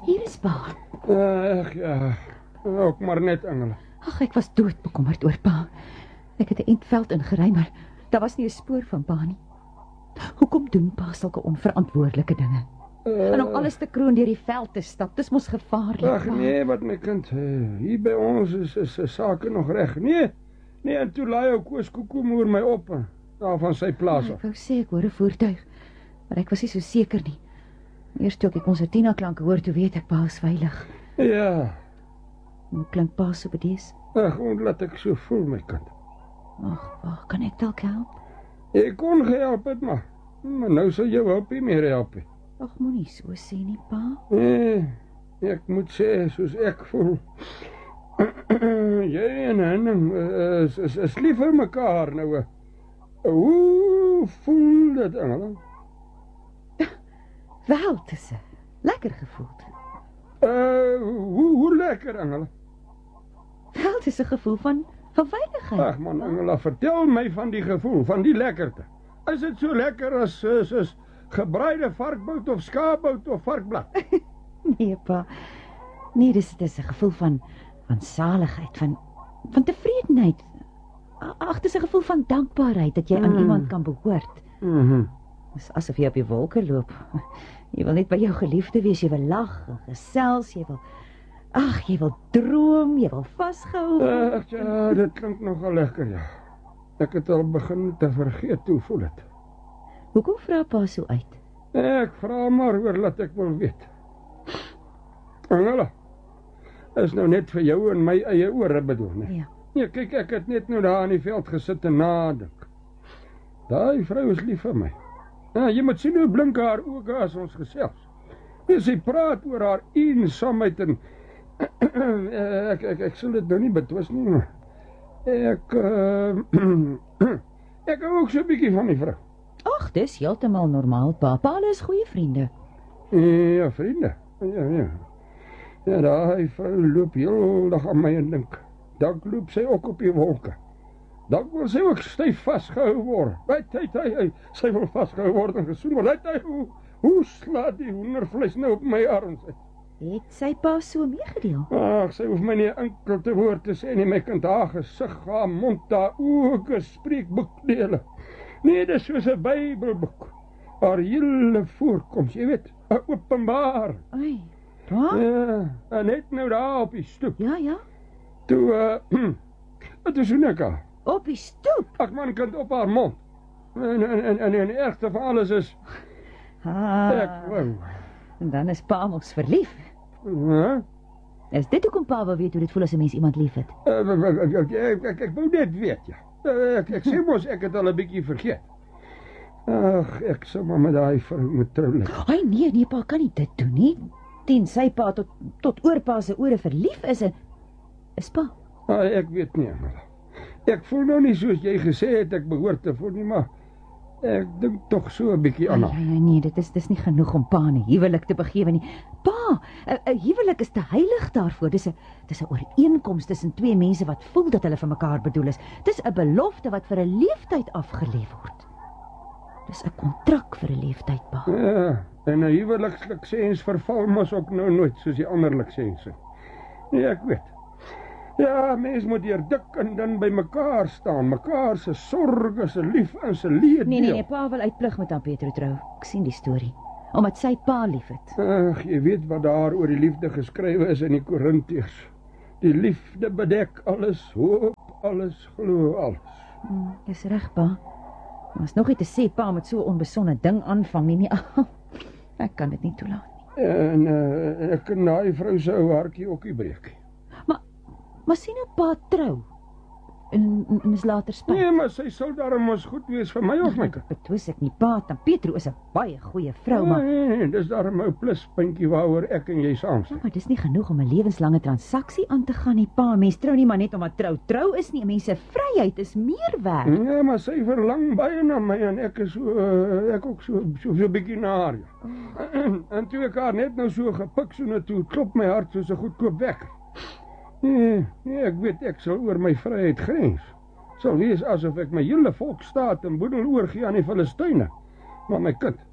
Hier is pa. Ja, ook maar net engele. Ag, ek was doodbekommerd oor pa. Ek het 'n entveld ingery, maar daar was nie 'n spoor van pa nie. Hoekom doen pa sulke onverantwoordelike dinge? En om alles te kroon deur die veld te stap, dis mos gevaarlik. Ag nee, wat my kind, hier by ons is sake nog reg. Nee, en toe laai ou Koos Koekoemoer my op, daar van sy plaas af. Ek wou sê ek hoor 'n voertuig, maar ek was nie so seker nie. Eers toe ek die konsertina-klanke hoor, toe weet ek pa is veilig. Ja, Hoe klink pa so bedees? ag, omdat ek so voel, my kind. Ag, pa, kan ek dalk help? Ek kon gehelp het, maar nou sal jou hulp nie meer help nie. Ag, moenie so sê nie, pa. Nee, ek moet sê, soos ek voel. Jy en Henning is lief vir mekaar nou. Hoe voel dit, engele? Wel, het is lekker gevoeld. Hoe lekker, engele? Wel, het is 'n gevoel van veiligheid. Ag man, engele, vertel my van die gevoel, van die lekkerte. Is dit so lekker as gebraaide varkbout of skaapbout of varkblad? Nee, pa. Nee, dis 'n gevoel van saligheid, van tevredenheid. Ag, dis 'n gevoel van dankbaarheid dat jy aan iemand kan behoort. Dis asof jy op die wolke loop. Jy wil net by jou geliefde wees, jy wil lag en gesels, jy wil droom, jy wil vasgehou word. Ja, dit klink nogal lekker, ja. Ek het al begin te vergeet hoe voel dit. Hoekom vra pa so uit? Ek vra maar oor laat ek wil weet. Engele, is nou net vir jou en my eie ore bedoel, nee? Ja. Nee, kyk, ek het net nou daar in die veld gesit en nadink. Daai vrou is lief vir my. Ja, jy moet sien hoe blink haar oë as ons gesels. Sy praat oor haar eensaamheid en ek sal dit nou nie betwis nie, maar ek hou ook so 'n bietjie van die vrou. Ag, dis heeltemal normaal, pa. Pa, hulle is goeie vriende. Ja, vriende. Ja, daai vrou loop heel dag aan my en dink. Dalk loop sy ook op die wolke. Dalk wil sy ook styf vasgehou word. Hy, sy wil vasgehou word en gesoen word. Hoe slaat die hoendervleis nou op my arms? Het sy pa so meegedeel? Ag, sy hoef my nie 'n enkelte woord te sê nie, my kind, haar gesig, haar mond, haar oë, spreekboekdele. Nee, dis soos 'n Bybelboek. Haar hele voorkoms, jy weet, openbaar. Ai, pa? Ja, en net nou daar op die stoep. Ja. Toe soen ek haar. Op die stoep? Ag man, kind, op haar mond. En die ergste van alles is, ek wou. En dan is pa mos verlief. Is dit hoekom pa wil weet hoe dit voel as 'n mens iemand lief het? Ek wou net weet, ja. Ek sê mos, ek het al 'n bietjie vergeet. Ag, ek sou maar met daai vrou moet trou. Ai nee, pa kan nie dit doen nie. Tensy pa tot oor pa se ore verlief is pa. Ek weet nie, maar ek voel nou nie soos jy gesê het ek behoort te voel nie, maar ek dink tog so 'n bietjie aan haar. Nee, dis nie genoeg om pa 'n huwelik te begewe nie. Pa, 'n huwelik is te heilig daarvoor. Dis 'n ooreenkoms tussen twee mense wat voel dat hulle vir mekaar bedoel is. Dis 'n belofte wat vir 'n leeftyd afgelê word. Dis 'n kontrak vir 'n leeftyd, pa. Ja, en 'n huwelikslisensie verval mos ook nou nooit soos die ander lisensie. Nee, ek weet. Ja, mens moet hier dik en dan by mekaar staan. Mekaar se sorges, se lief en se leed. Nee, pa wil uitplig met aan Petro trou. Ek sien die storie. Omdat sy pa lief het. Ag, jy weet wat daar oor die liefde geskrywe is in die Korintiërs. Die liefde bedek alles, hoop alles, glo alles. Dis reg, pa. Maar is nog nie te sê pa met so 'n onbesonde ding aanvang nie. Ek kan dit nie toelaat nie. En ek kan daai vrou se ou hartjie ook nie breek. Maar sien nou pa trou en is later spyt. Nee, maar sy sou daarom mos goed wees vir my of my kind. Betwis ek nie, pa. Dan Petro is 'n baie goeie vrou, maar Nee, dis daarom 'n pluspuntjie waaroor ek en jy saamstem. maar dis nie genoeg om 'n lewenslange transaksie aan te gaan nie, pa. Mens trou nie maar net omdat trou is nie. Mense vryheid is meer werd. Ja, maar sy verlang baie na my en ek is ek ook so 'n bietjie na haar. Ja. En toe ek haar net nou so gepik so net toe klop my hart soos 'n goedkoop wekker. Nee, ek weet ek sal oor my vryheid grens. Sal wees asof ek my hele volksstaat en boedel oorgee aan die Filistyne. Maar my kind,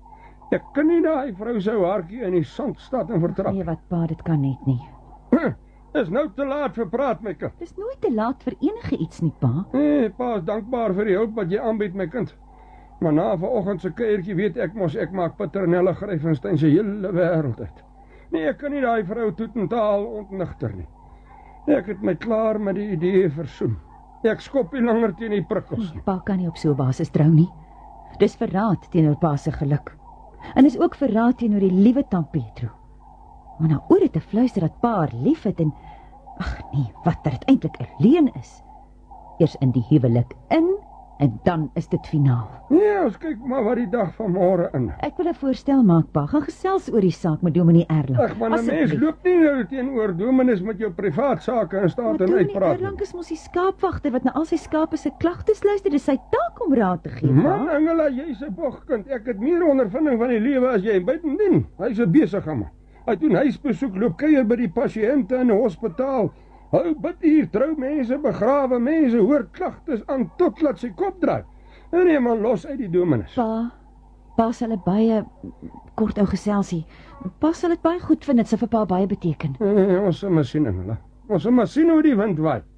Ek kan nie daai vrou se hartjie in die sand staat en vertrap. Nee, wat pa, dit kan net nie. Is nou te laat vir praat, my kind. Dis nooit te laat vir enige iets nie, pa. Nee, pa is dankbaar vir die hulp wat jy aanbied, my kind. Maar na vanoggend se kuiertjie weet ek mos ek maak Pieternelle Gryffenstein se hele wêreld uit. Nee, ek kan nie daai vrou totaal ontnigter nie. Ek het my klaar met die idee versoen. Ek skop nie langer teen die prikkels nie. Pa kan nie op so 'n basis trou nie. Dis verraad teenoor pa se geluk. En is ook verraad teenoor die liewe Tant Petro. Maar nou oor dit te fluister dat pa haar liefhet en ag nee, wat dit eintlik 'n leuen is. Eers in die huwelik in en dan is dit finaal. Nee, ons kyk maar wat die dag van môre in. Ek wil 'n voorstel maak, pa. Gaan gesels oor die saak met Dominee Erlang. Ag, maar 'n mens loop nie nou teenoor dominees met jou privaat sake in staat en uitpraat. Dominee Erlang is mos die skaapwagter wat na al sy skape se klagtes luister. Dis sy taak om raad te gee. Man, Angela, jy's 'n bogkind. Ek het meer ondervinding van die lewe as jy. Buitendien, hy's 'n besige man. Hy doen huisbesoek, loop kuier by die pasiënte in 'n hospitaal. Hou bid hier, trou mense, begrawe mense, hoor klagtes aan tot laat sy kop draai. En nee man, los uit die dominees. Pa sal 'n baie kort ou geselsie. Pa sal dit baie goed vind, dit sal vir pa baie beteken. Ons sal maar sien, Angela. Ons sal maar sien hoe die wind waai.